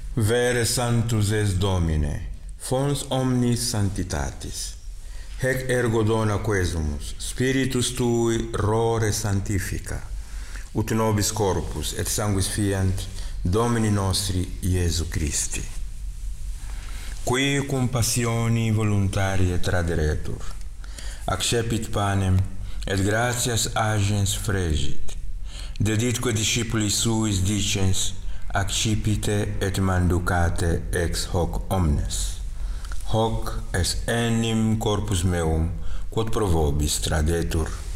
Vere sanctus es Domine, fons omnis sanctitatis. Hec ergo dona quesumus, Spiritus Tui rore sanctifica, ut nobis corpus et sanguis fiant Domini nostri Iesu Christi. Qui cum passioni voluntarie traderetur, accepit panem et gratias agens fregit, deditque discipulis suis dicens, accipite et manducate ex hoc omnes. Hoc est enim corpus meum, quod pro vobis tradetur.